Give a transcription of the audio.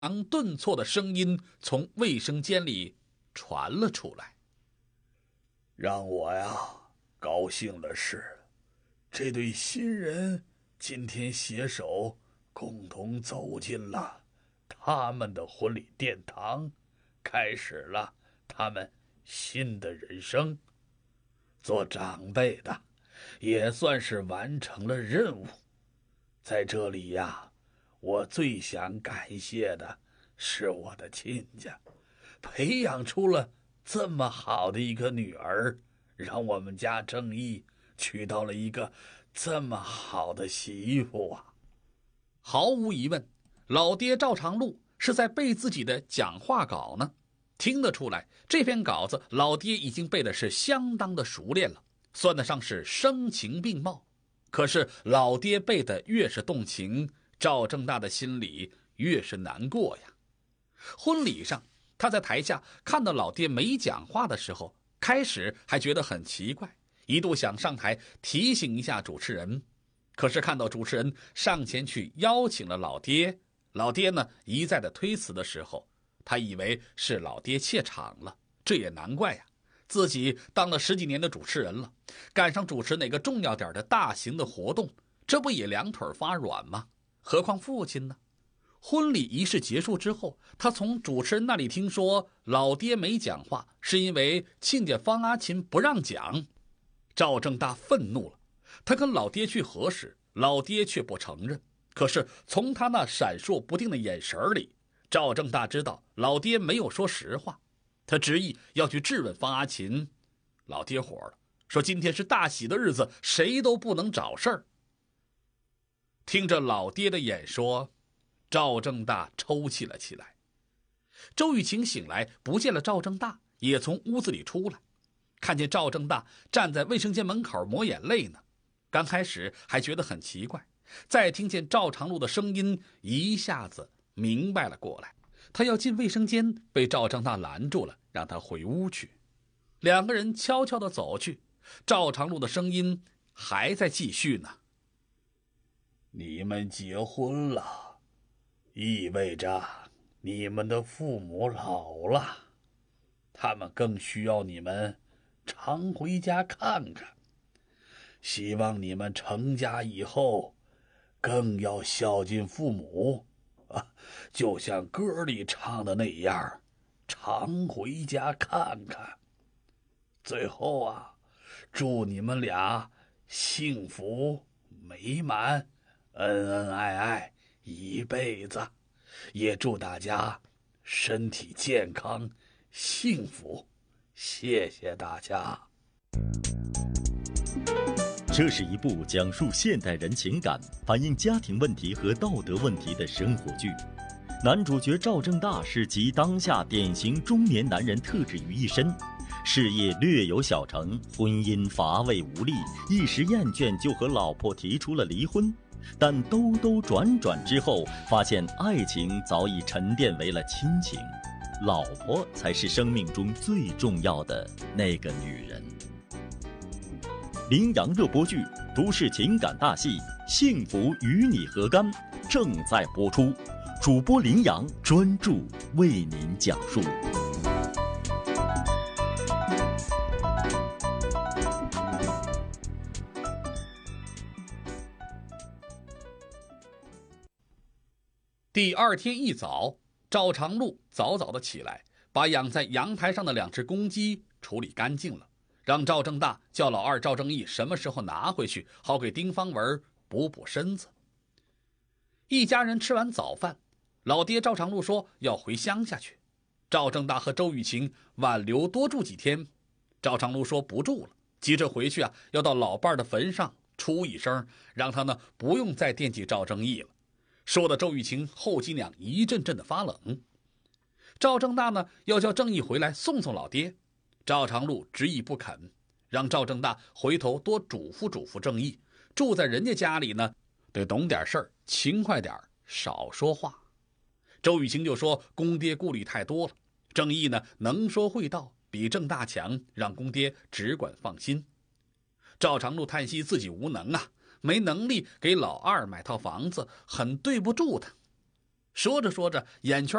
顿挫的声音从卫生间里传了出来。 让我高兴的是，这对新人今天携手共同走进了他们的婚礼殿堂，开始了他们新的人生。做长辈的也算是完成了任务。在这里我最想感谢的是我的亲家，培养出了这么好的一个女儿，让我们家正义娶到了一个这么好的媳妇啊。 毫无疑问，老爹赵长禄是在背自己的讲话稿呢。听得出来，这篇稿子老爹已经背的是相当的熟练了，算得上是声情并茂。可是老爹背的越是动情，赵正大的心里越是难过呀。婚礼上，他在台下看到老爹没讲话的时候，开始还觉得很奇怪，一度想上台提醒一下主持人。可是看到主持人上前去邀请了老爹，老爹呢一再的推辞的时候，他以为是老爹怯场了。这也难怪呀，自己当了10几年的主持人了，赶上主持哪个重要点的大型的活动，这不也两腿发软吗？何况父亲呢？婚礼仪式结束之后，他从主持人那里听说老爹没讲话是因为亲家方阿琴不让讲。赵正大愤怒了，他跟老爹去核实，老爹却不承认。可是从他那闪烁不定的眼神里，赵正大知道老爹没有说实话。他执意要去质问方阿琴。老爹火了，说今天是大喜的日子，谁都不能找事儿。听着老爹的演说，赵正大抽泣了起来。周玉琴醒来不见了赵正大，也从屋子里出来，看见赵正大站在卫生间门口抹眼泪呢。刚开始还觉得很奇怪，再听见赵长禄的声音，一下子明白了过来。他要进卫生间，被赵正大拦住了，让他回屋去。两个人悄悄地走去，赵长禄的声音还在继续呢。 你们结婚了，意味着你们的父母老了，他们更需要你们常回家看看。希望你们成家以后更要孝敬父母就像歌里唱的那样，常回家看看。最后祝你们俩幸福美满，恩恩爱爱一辈子，也祝大家身体健康幸福。谢谢大家。 这是一部讲述现代人情感、反映家庭问题和道德问题的生活剧。男主角赵正大是集当下典型中年男人特质于一身，事业略有小成，婚姻乏味无力，一时厌倦就和老婆提出了离婚。但兜兜转转之后，发现爱情早已沉淀为了亲情，老婆才是生命中最重要的那个女人。羚羊热播剧都市情感大戏《幸福与你何干》正在播出，主播羚羊专注为您讲述。 第二天一早，赵长禄早早的起来，把养在阳台上的2只公鸡处理干净了，让赵正大叫老二赵正义什么时候拿回去，好给丁方文补补身子。一家人吃完早饭，老爹赵长禄说要回乡下去。赵正大和周玉琴挽留多住几天，赵长禄说不住了，急着回去要到老伴的坟上出一声，让他呢不用再惦记赵正义了。说的周玉琴后脊梁一阵阵的发冷。赵正大呢要叫正义回来送送老爹，赵长禄执意不肯，让赵正大回头多嘱咐嘱咐正义，住在人家家里呢得懂点事儿，勤快点，少说话。周玉清就说公爹顾虑太多了，正义呢能说会道，比郑大强，让公爹只管放心。赵长禄叹息自己无能没能力给老二买套房子，很对不住他。 说着说着，眼圈